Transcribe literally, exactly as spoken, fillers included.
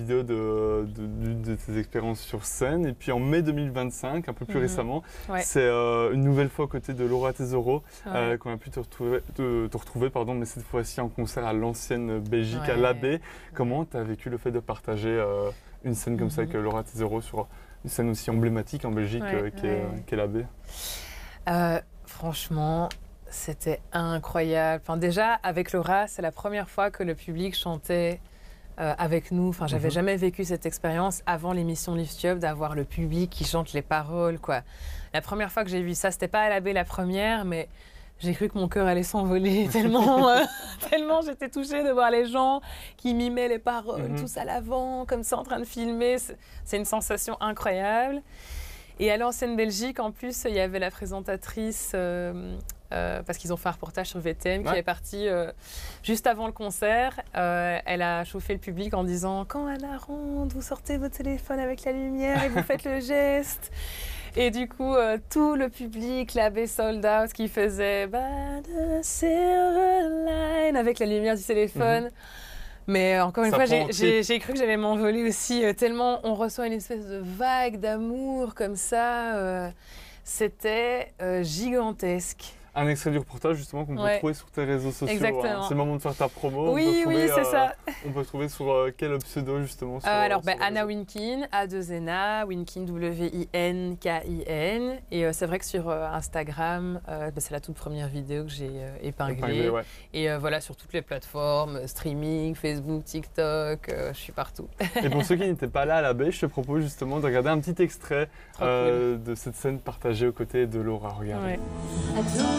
vidéo de, de, de, de tes expériences sur scène. Et puis en mai deux mille vingt-cinq, un peu plus mmh. récemment, ouais. c'est euh, une nouvelle fois aux côtés de Laura Tesoro ouais. euh, qu'on a pu te retrouver, te, te retrouver pardon, mais cette fois-ci en concert à l'ancienne Belgique, ouais. à l'Abbé. Comment tu as vécu le fait de partager euh, une scène comme mmh. ça avec Laura Tesoro sur une scène aussi emblématique en Belgique ouais, euh, qui, ouais. est, qui est l'Abbé? euh, Franchement, c'était incroyable. Enfin, déjà, avec Laura, c'est la première fois que le public chantait euh, avec nous. Enfin, j'avais mm-hmm. jamais vécu cette expérience avant l'émission Lift You Up, d'avoir le public qui chante les paroles, quoi. La première fois que j'ai vu ça, c'était pas à l'Abbé la première, mais j'ai cru que mon cœur allait s'envoler tellement, euh, tellement j'étais touchée de voir les gens qui mimaient les paroles, mm-hmm. tous à l'avant, comme ça, en train de filmer. C'est, c'est une sensation incroyable. Et à l'ancienne Belgique, en plus, il y avait la présentatrice, euh, euh, parce qu'ils ont fait un reportage sur V T M, ouais. qui est partie euh, juste avant le concert. Euh, elle a chauffé le public en disant « Quand Anna rentre, vous sortez vos téléphones avec la lumière et vous faites le geste ». Et du coup, euh, tout le public, l'Abbé sold out, qui faisait bah, « The Silver Line » avec la lumière du téléphone. Mm-hmm. Mais encore une ça fois, j'ai, j'ai, j'ai cru que j'allais m'envoler aussi, euh, tellement on reçoit une espèce de vague d'amour comme ça. Euh, c'était euh, gigantesque. Un extrait du reportage justement qu'on peut ouais. trouver sur tes réseaux sociaux. Exactement. Hein. C'est le moment de faire ta promo. Oui, on peut oui, trouver, c'est euh, ça. On peut trouver sur euh, quel pseudo justement sur, euh, Alors, sur bah, Anna Winkin, A deux N A, Winkin, W I N K I N. Et euh, c'est vrai que sur euh, Instagram, euh, bah, c'est la toute première vidéo que j'ai euh, épinglée. Épinglé, ouais. Et euh, voilà, sur toutes les plateformes, streaming, Facebook, TikTok, euh, je suis partout. Et pour ceux qui n'étaient pas là à l'Abbé, je te propose justement de regarder un petit extrait euh, cool. de cette scène partagée aux côtés de Laura. Regardez. Ouais.